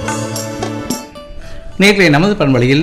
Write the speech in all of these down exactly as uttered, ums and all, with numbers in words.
நேற்றைய நமது பண்பலையில்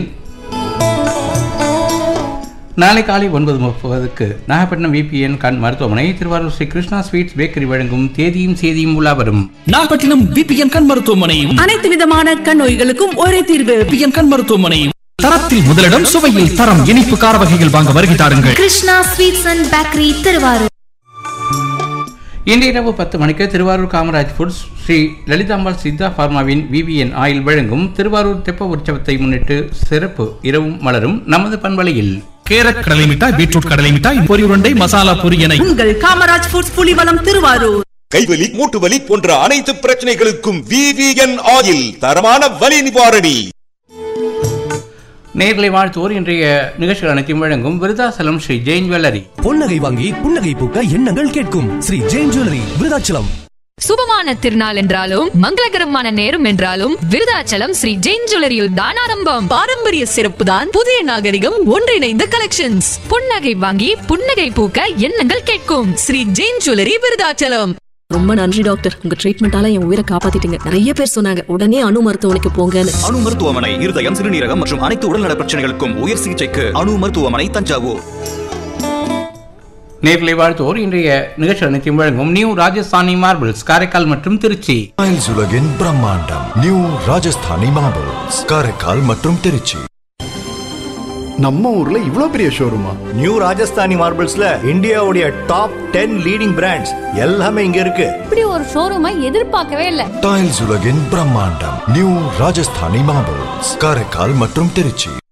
நாளை காலை ஒன்பது முப்பதுக்கு நாகப்பட்டினம் விபிஎன் கண் மருத்துவமனை திருவாரூர் ஸ்ரீ கிருஷ்ணா ஸ்வீட்ஸ் பேக்கரி வழங்கும் தேதியும் செய்தியும் உலா வரும். நாகப்பட்டினம் விபிஎன் கண் மருத்துவமனையும் அனைத்து விதமான கண் நோய்களுக்கும் ஒரே தீர்வு. விபிஎன் கண் மருத்துவமனையும் தரத்தில் முதலிடம், சுவையில் தரம், இனிப்பு கார வகைகள் வாங்க வருகை தாருங்கள். Krishna sweets and bakery Thiruvarur. இன்று இரவு பத்து மணிக்கு Thiruvarur Kamaraj foods Sri Lalithambal Siddha பார்மாவின் VVN oil வழங்கும் திருவாரூர் தெப்ப உற்சவத்தை முன்னிட்டு சிறப்பு இரவும் மலரும் நமது பண்பலையில். கேரட் கடலை மிட்டாய், பீட்ரூட் கடலை மிட்டாய், பொரி உருண்டை, மசாலா பொரி என உங்கள் காமராஜ் ஃபுட்ஸ் புலிவலம் திருவாரூர். கைவலி, மூட்டு வலி போன்ற அனைத்து பிரச்சனைகளுக்கும் விவிஎன் ஆயில் தரமான வலி நிவாரணி. நேர்களை வாழ்த்தோர் இன்றைய நிகழ்ச்சிகள் அனைத்தையும் வழங்கும் விருதாச்சலம் ஸ்ரீ ஜெயின் ஜுவல்லரி. பொன்னகை வாங்கி புன்னகை பூக்க எண்ணங்கள் கேட்கும் ஸ்ரீ ஜெயின் ஜுவல்லரி விருதாச்சலம். சுபமான திருநாள் என்றாலும் மங்களகரமான நேரம் என்றாலும் விருதாச்சலம் ஸ்ரீ ஜெயின் ஜுவல்லரியில் தான் ஆரம்பம். பாரம்பரிய சிறப்பு தான் புதிய நாகரிகம் ஒன்றிணைந்த கலெக்ஷன்ஸ். புன்னகை வாங்கி புன்னகை பூக்க எண்ணங்கள் கேட்கும் ஸ்ரீ ஜெயின் ஜுவல்லரி விருதாச்சலம். ரொம்ப நன்றி டாக்டர், உங்க ட்ரீட்மெண்டால என் உயிரை காப்பாத்திட்டீங்க. நிறைய பேர் சொன்னாங்க உடனே அணு மருத்துவமனைக்கு போங்கன்னு. அணு மருத்துவமனை இருதயம், சிறுநீரகம் மற்றும் அனைத்து உடல்நல பிரச்சனைகளுக்கும் உயர் சிகிச்சைக்கு அணு மருத்துவமனை, தஞ்சாவூர். நேர்களை வாழ்த்தோர் இன்றைய நிகழ்ச்சி அனைத்தையும் வழங்கும் நியூ ராஜஸ்தானி மார்பிள்ஸ் காரைக்கால் மற்றும் திருச்சி. உலகின் பிரம்மாண்டம் நியூ ராஜஸ்தானி மார்பிள்ஸ் காரைக்கால் மற்றும் திருச்சி. நம்ம ஊர்ல இவ்வளவு பெரிய ஷோரூமா? நியூ ராஜஸ்தானி மார்பிள்ஸ்ல இந்தியாவுடைய டாப் டென் லீடிங் பிராண்ட்ஸ் எல்லாமே இங்க இருக்கு. இப்படி ஒரு ஷோரூமை எதிர்பார்க்கவே இல்ல. டைல்ஸ் உலகின் பிரம்மாண்டம் நியூ ராஜஸ்தானி மார்பிள்ஸ் காரைக்கால் மற்றும் திருச்சி.